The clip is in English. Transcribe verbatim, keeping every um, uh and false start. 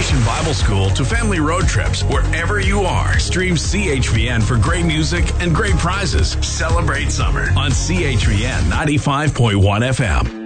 Vacation Bible School to family road trips, wherever you are, stream C H V N for great music and great prizes. Celebrate summer on C H V N ninety-five point one F M.